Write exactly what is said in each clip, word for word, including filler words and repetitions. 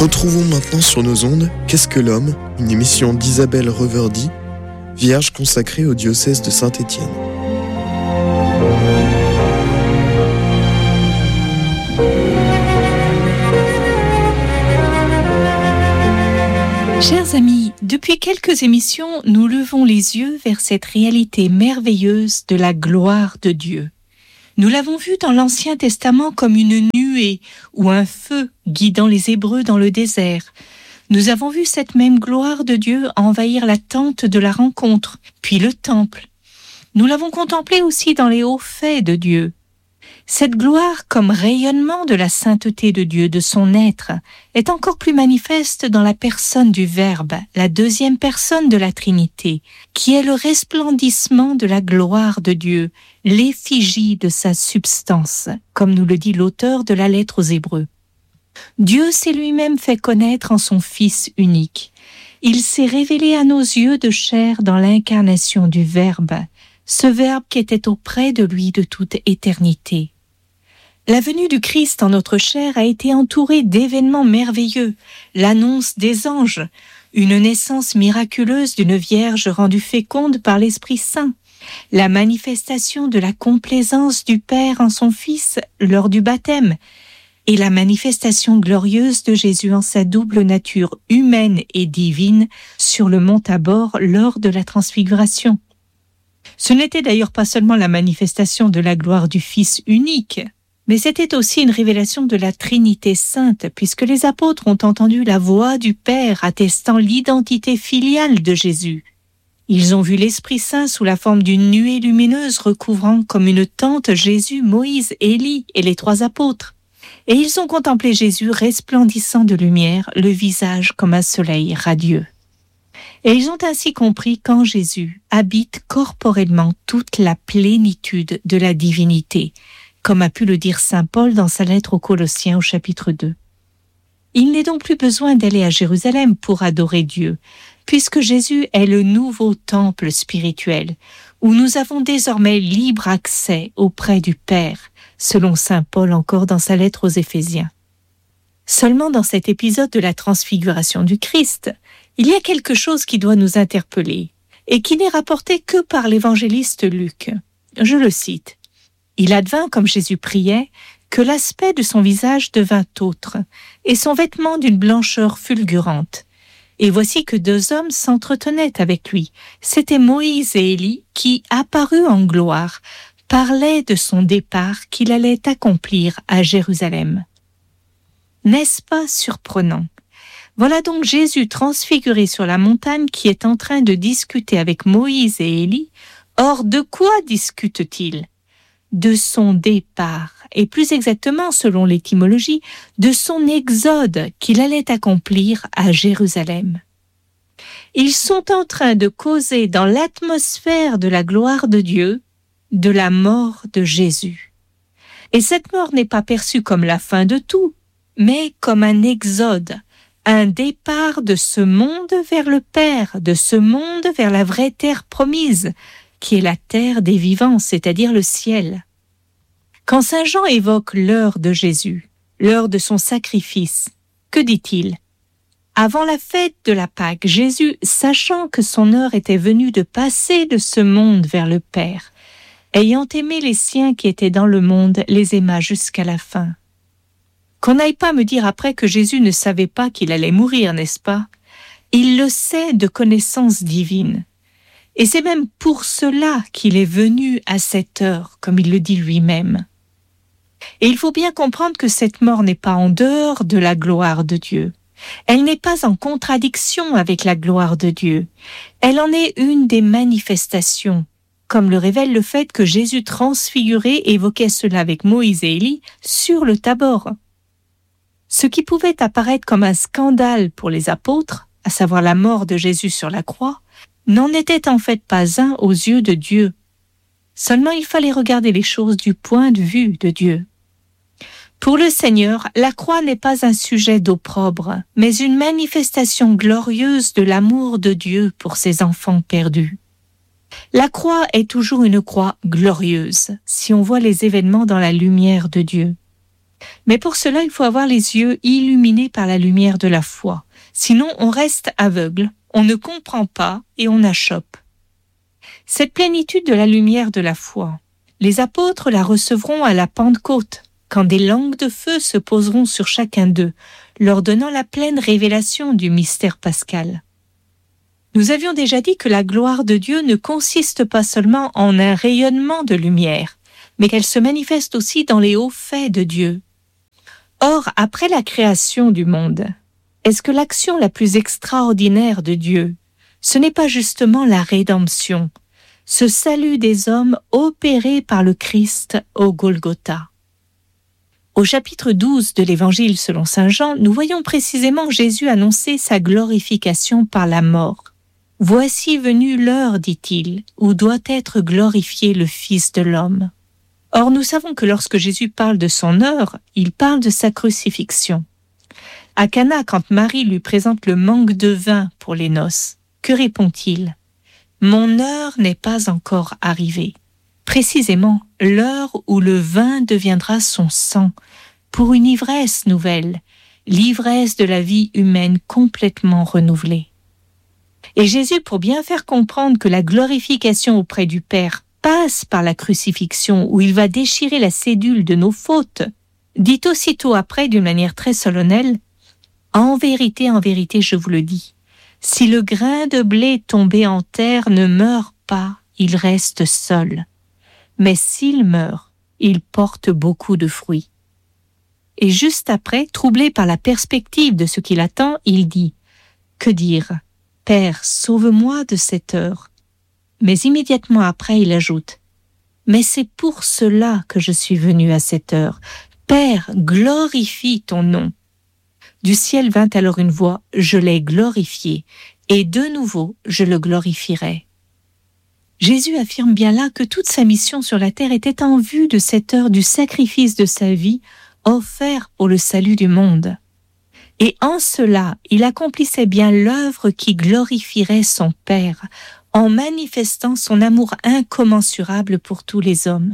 Retrouvons maintenant sur nos ondes Qu'est-ce que l'homme, une émission d'Isabelle Reverdy, vierge consacrée au diocèse de Saint-Étienne. Chers amis, depuis quelques émissions, nous levons les yeux vers cette réalité merveilleuse de la gloire de Dieu. Nous l'avons vu dans l'Ancien Testament comme une nuée ou un feu guidant les Hébreux dans le désert. Nous avons vu cette même gloire de Dieu envahir la tente de la rencontre, puis le temple. Nous l'avons contemplée aussi dans les hauts faits de Dieu. Cette gloire, comme rayonnement de la sainteté de Dieu, de son être, est encore plus manifeste dans la personne du Verbe, la deuxième personne de la Trinité, qui est le resplendissement de la gloire de Dieu, l'effigie de sa substance, comme nous le dit l'auteur de la lettre aux Hébreux. Dieu s'est lui-même fait connaître en son Fils unique. Il s'est révélé à nos yeux de chair dans l'incarnation du Verbe, ce Verbe qui était auprès de lui de toute éternité. La venue du Christ en notre chair a été entourée d'événements merveilleux, l'annonce des anges, une naissance miraculeuse d'une Vierge rendue féconde par l'Esprit Saint, la manifestation de la complaisance du Père en son Fils lors du baptême, et la manifestation glorieuse de Jésus en sa double nature humaine et divine sur le mont Tabor lors de la transfiguration. Ce n'était d'ailleurs pas seulement la manifestation de la gloire du Fils unique, mais c'était aussi une révélation de la Trinité sainte, puisque les apôtres ont entendu la voix du Père attestant l'identité filiale de Jésus. Ils ont vu l'Esprit Saint sous la forme d'une nuée lumineuse recouvrant comme une tente Jésus, Moïse, Élie et les trois apôtres. Et ils ont contemplé Jésus resplendissant de lumière, le visage comme un soleil radieux. Et ils ont ainsi compris qu'en Jésus habite corporellement toute la plénitude de la divinité, comme a pu le dire saint Paul dans sa lettre aux Colossiens au chapitre deux. Il n'est donc plus besoin d'aller à Jérusalem pour adorer Dieu, puisque Jésus est le nouveau temple spirituel, où nous avons désormais libre accès auprès du Père, selon saint Paul encore dans sa lettre aux Éphésiens. Seulement dans cet épisode de la transfiguration du Christ, il y a quelque chose qui doit nous interpeller, et qui n'est rapporté que par l'évangéliste Luc. Je le cite. « Il advint, comme Jésus priait, que l'aspect de son visage devint autre, et son vêtement d'une blancheur fulgurante. Et voici que deux hommes s'entretenaient avec lui. C'étaient Moïse et Élie qui, apparus en gloire, parlaient de son départ qu'il allait accomplir à Jérusalem. » N'est-ce pas surprenant ? Voilà donc Jésus transfiguré sur la montagne qui est en train de discuter avec Moïse et Élie. Or, de quoi discute-t-il ? De son départ, et plus exactement, selon l'étymologie, de son exode qu'il allait accomplir à Jérusalem. Ils sont en train de causer dans l'atmosphère de la gloire de Dieu de la mort de Jésus. Et cette mort n'est pas perçue comme la fin de tout, mais comme un exode, un départ de ce monde vers le Père, de ce monde vers la vraie terre promise, qui est la terre des vivants, c'est-à-dire le ciel. Quand saint Jean évoque l'heure de Jésus, l'heure de son sacrifice, que dit-il ? Avant la fête de la Pâque, Jésus, sachant que son heure était venue de passer de ce monde vers le Père, ayant aimé les siens qui étaient dans le monde, les aima jusqu'à la fin. Qu'on n'aille pas me dire après que Jésus ne savait pas qu'il allait mourir, n'est-ce pas ? Il le sait de connaissance divine. Et c'est même pour cela qu'il est venu à cette heure, comme il le dit lui-même. Et il faut bien comprendre que cette mort n'est pas en dehors de la gloire de Dieu. Elle n'est pas en contradiction avec la gloire de Dieu. Elle en est une des manifestations, comme le révèle le fait que Jésus transfiguré évoquait cela avec Moïse et Élie sur le Tabor. Ce qui pouvait apparaître comme un scandale pour les apôtres, à savoir la mort de Jésus sur la croix, n'en était en fait pas un aux yeux de Dieu. Seulement il fallait regarder les choses du point de vue de Dieu. Pour le Seigneur, la croix n'est pas un sujet d'opprobre, mais une manifestation glorieuse de l'amour de Dieu pour ses enfants perdus. La croix est toujours une croix glorieuse, si on voit les événements dans la lumière de Dieu. Mais pour cela, il faut avoir les yeux illuminés par la lumière de la foi. Sinon, on reste aveugle, on ne comprend pas et on achoppe. Cette plénitude de la lumière de la foi, les apôtres la recevront à la Pentecôte, quand des langues de feu se poseront sur chacun d'eux, leur donnant la pleine révélation du mystère pascal. Nous avions déjà dit que la gloire de Dieu ne consiste pas seulement en un rayonnement de lumière, mais qu'elle se manifeste aussi dans les hauts faits de Dieu. Or, après la création du monde, est-ce que l'action la plus extraordinaire de Dieu, ce n'est pas justement la rédemption, ce salut des hommes opéré par le Christ au Golgotha? Au chapitre douze de l'Évangile selon saint Jean, nous voyons précisément Jésus annoncer sa glorification par la mort. « Voici venue l'heure, dit-il, où doit être glorifié le Fils de l'homme. » Or, nous savons que lorsque Jésus parle de son heure, il parle de sa crucifixion. À Cana, quand Marie lui présente le manque de vin pour les noces, que répond-il ? « Mon heure n'est pas encore arrivée. » Précisément, l'heure où le vin deviendra son sang, pour une ivresse nouvelle, l'ivresse de la vie humaine complètement renouvelée. Et Jésus, pour bien faire comprendre que la glorification auprès du Père passe par la crucifixion où il va déchirer la cédule de nos fautes, dit aussitôt après d'une manière très solennelle, « En vérité, en vérité, je vous le dis, si le grain de blé tombé en terre ne meurt pas, il reste seul. Mais s'il meurt, il porte beaucoup de fruits. » Et juste après, troublé par la perspective de ce qui l'attend, il dit, « Que dire ? Père, sauve-moi de cette heure. » Mais immédiatement après, il ajoute, « Mais c'est pour cela que je suis venu à cette heure. Père, glorifie ton nom. » Du ciel vint alors une voix, « Je l'ai glorifié, et de nouveau je le glorifierai. » Jésus affirme bien là que toute sa mission sur la terre était en vue de cette heure du sacrifice de sa vie offert pour le salut du monde. Et en cela, il accomplissait bien l'œuvre qui glorifierait son Père, en manifestant son amour incommensurable pour tous les hommes.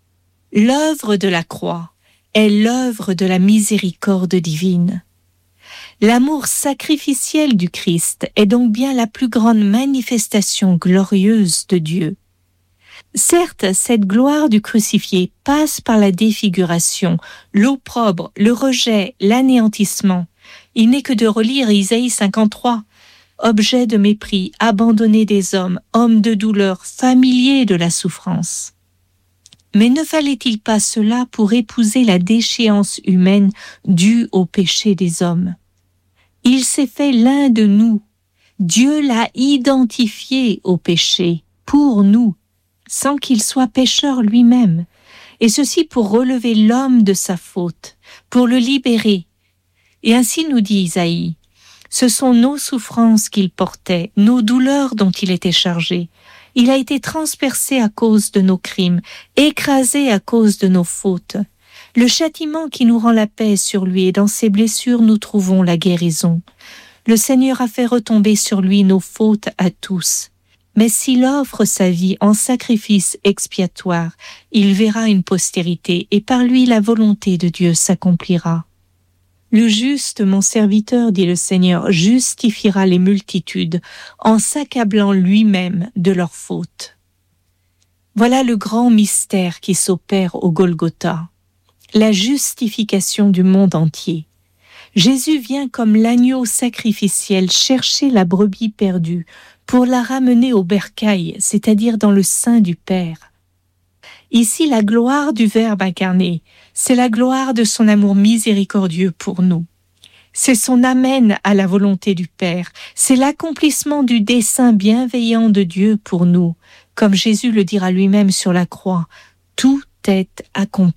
L'œuvre de la croix est l'œuvre de la miséricorde divine. L'amour sacrificiel du Christ est donc bien la plus grande manifestation glorieuse de Dieu. Certes, cette gloire du crucifié passe par la défiguration, l'opprobre, le rejet, l'anéantissement. Il n'est que de relire Isaïe cinquante-trois, objet de mépris, abandonné des hommes, homme de douleur, familier de la souffrance. Mais ne fallait-il pas cela pour épouser la déchéance humaine due au péché des hommes ? Il s'est fait l'un de nous. Dieu l'a identifié au péché, pour nous, sans qu'il soit pécheur lui-même, et ceci pour relever l'homme de sa faute, pour le libérer. Et ainsi nous dit Isaïe, « Ce sont nos souffrances qu'il portait, nos douleurs dont il était chargé. Il a été transpercé à cause de nos crimes, écrasé à cause de nos fautes. Le châtiment qui nous rend la paix est sur lui, et dans ses blessures nous trouvons la guérison. Le Seigneur a fait retomber sur lui nos fautes à tous. Mais s'il offre sa vie en sacrifice expiatoire, il verra une postérité, et par lui la volonté de Dieu s'accomplira. Le juste, mon serviteur, dit le Seigneur, justifiera les multitudes en s'accablant lui-même de leurs fautes. » Voilà le grand mystère qui s'opère au Golgotha, la justification du monde entier. Jésus vient comme l'agneau sacrificiel chercher la brebis perdue pour la ramener au bercail, c'est-à-dire dans le sein du Père. Ici, la gloire du Verbe incarné, c'est la gloire de son amour miséricordieux pour nous. C'est son amène à la volonté du Père, c'est l'accomplissement du dessein bienveillant de Dieu pour nous, comme Jésus le dira lui-même sur la croix, « Tout est accompli ».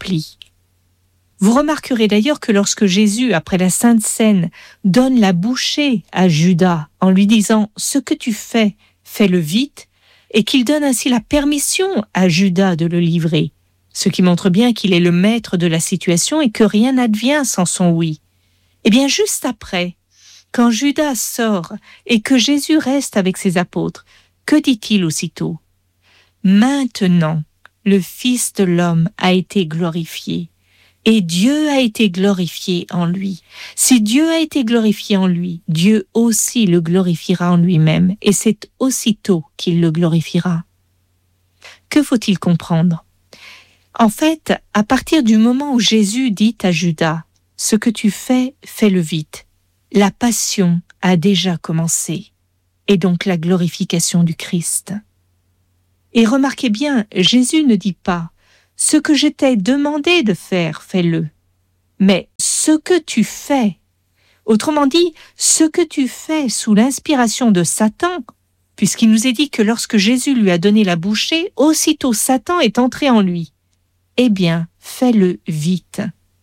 Vous remarquerez d'ailleurs que lorsque Jésus, après la Sainte Seine, donne la bouchée à Judas en lui disant « Ce que tu fais, fais-le vite », et qu'il donne ainsi la permission à Judas de le livrer, ce qui montre bien qu'il est le maître de la situation et que rien n'advient sans son oui. Et bien juste après, quand Judas sort et que Jésus reste avec ses apôtres, que dit-il aussitôt ? « Maintenant, le Fils de l'homme a été glorifié, et Dieu a été glorifié en lui. Si Dieu a été glorifié en lui, Dieu aussi le glorifiera en lui-même, et c'est aussitôt qu'il le glorifiera. Que faut-il comprendre ? En fait, à partir du moment où Jésus dit à Judas « Ce que tu fais, fais-le vite », la passion a déjà commencé, et donc la glorification du Christ. Et remarquez bien, Jésus ne dit pas « Ce que je t'ai demandé de faire, fais-le », mais « ce que tu fais ». Autrement dit, ce que tu fais sous l'inspiration de Satan, puisqu'il nous est dit que lorsque Jésus lui a donné la bouchée, aussitôt Satan est entré en lui. Eh bien, fais-le vite.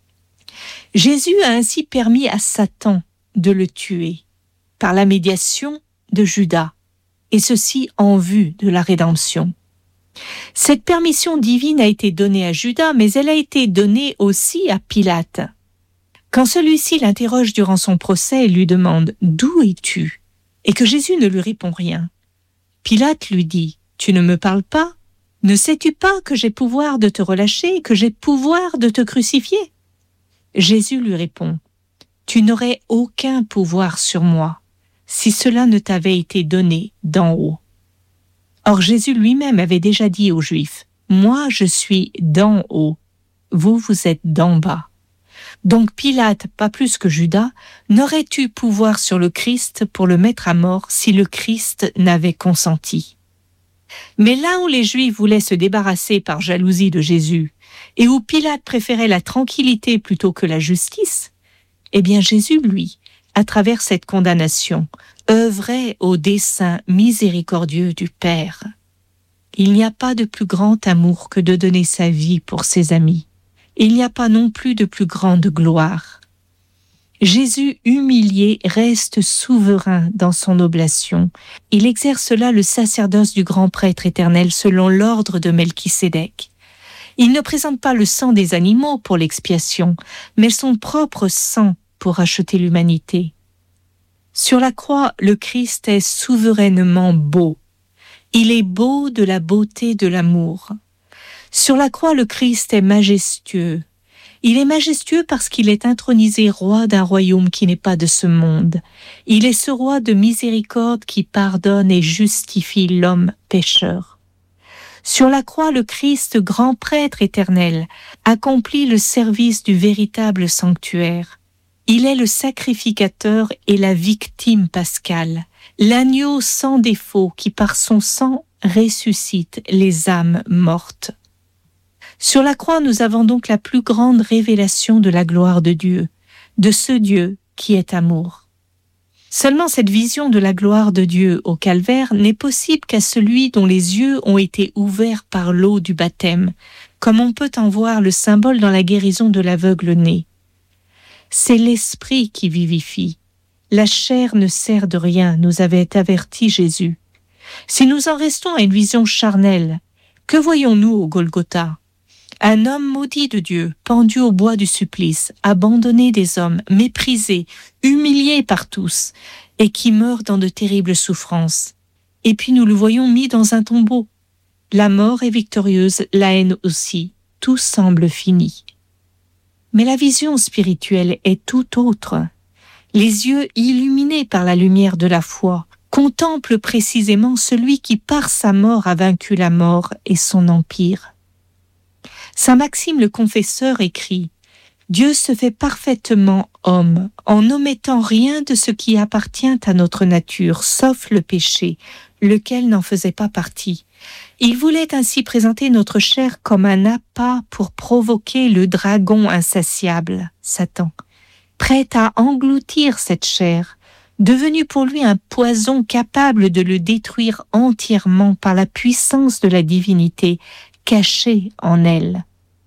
Jésus a ainsi permis à Satan de le tuer par la médiation de Judas, et ceci en vue de la rédemption. Cette permission divine a été donnée à Judas, mais elle a été donnée aussi à Pilate. Quand celui-ci l'interroge durant son procès et lui demande « D'où es-tu » et que Jésus ne lui répond rien, Pilate lui dit « Tu ne me parles pas ? Ne sais-tu pas que j'ai pouvoir de te relâcher et que j'ai pouvoir de te crucifier ?» Jésus lui répond « Tu n'aurais aucun pouvoir sur moi si cela ne t'avait été donné d'en haut. » Or Jésus lui-même avait déjà dit aux Juifs « Moi je suis d'en haut, vous vous êtes d'en bas. » Donc Pilate, pas plus que Judas, n'aurait eu pouvoir sur le Christ pour le mettre à mort si le Christ n'avait consenti. Mais là où les Juifs voulaient se débarrasser par jalousie de Jésus, et où Pilate préférait la tranquillité plutôt que la justice, eh bien Jésus, lui, à travers cette condamnation, œuvrait au dessein miséricordieux du Père. Il n'y a pas de plus grand amour que de donner sa vie pour ses amis. Il n'y a pas non plus de plus grande gloire. Jésus, humilié, reste souverain dans son oblation. Il exerce là le sacerdoce du grand prêtre éternel selon l'ordre de Melchisédek. Il ne présente pas le sang des animaux pour l'expiation, mais son propre sang pour racheter l'humanité. Sur la croix, le Christ est souverainement beau. Il est beau de la beauté de l'amour. Sur la croix, le Christ est majestueux. Il est majestueux parce qu'il est intronisé roi d'un royaume qui n'est pas de ce monde. Il est ce roi de miséricorde qui pardonne et justifie l'homme pécheur. Sur la croix, le Christ, grand prêtre éternel, accomplit le service du véritable sanctuaire. Il est le sacrificateur et la victime pascale, l'agneau sans défaut qui par son sang ressuscite les âmes mortes. Sur la croix, nous avons donc la plus grande révélation de la gloire de Dieu, de ce Dieu qui est amour. Seulement cette vision de la gloire de Dieu au calvaire n'est possible qu'à celui dont les yeux ont été ouverts par l'eau du baptême, comme on peut en voir le symbole dans la guérison de l'aveugle-né. C'est l'esprit qui vivifie. La chair ne sert de rien, nous avait averti Jésus. Si nous en restons à une vision charnelle, que voyons-nous au Golgotha ? Un homme maudit de Dieu, pendu au bois du supplice, abandonné des hommes, méprisé, humilié par tous, et qui meurt dans de terribles souffrances. Et puis nous le voyons mis dans un tombeau. La mort est victorieuse, la haine aussi, tout semble fini. Mais la vision spirituelle est tout autre. Les yeux illuminés par la lumière de la foi contemplent précisément celui qui par sa mort a vaincu la mort et son empire. Saint Maxime le Confesseur écrit « Dieu se fait parfaitement homme, en n'omettant rien de ce qui appartient à notre nature, sauf le péché, lequel n'en faisait pas partie. Il voulait ainsi présenter notre chair comme un appât pour provoquer le dragon insatiable, Satan, prêt à engloutir cette chair, devenu pour lui un poison capable de le détruire entièrement par la puissance de la divinité, caché en elle.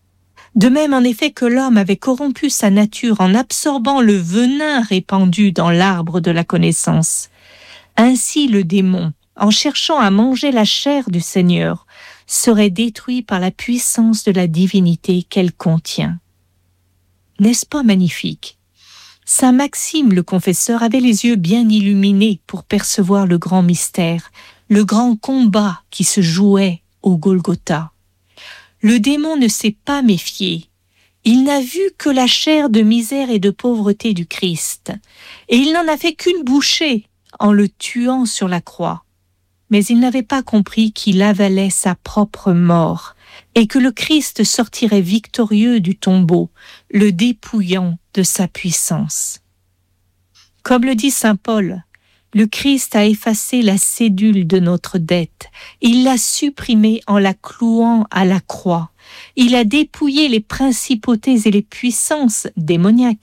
De même en effet que l'homme avait corrompu sa nature en absorbant le venin répandu dans l'arbre de la connaissance, ainsi le démon, en cherchant à manger la chair du Seigneur, serait détruit par la puissance de la divinité qu'elle contient. N'est-ce pas magnifique ? Saint Maxime le Confesseur avait les yeux bien illuminés pour percevoir le grand mystère, le grand combat qui se jouait au Golgotha. Le démon ne s'est pas méfié. Il n'a vu que la chair de misère et de pauvreté du Christ, et il n'en a fait qu'une bouchée en le tuant sur la croix. Mais il n'avait pas compris qu'il avalait sa propre mort et que le Christ sortirait victorieux du tombeau, le dépouillant de sa puissance. Comme le dit saint Paul, le Christ a effacé la cédule de notre dette. Il l'a supprimée en la clouant à la croix. Il a dépouillé les principautés et les puissances démoniaques.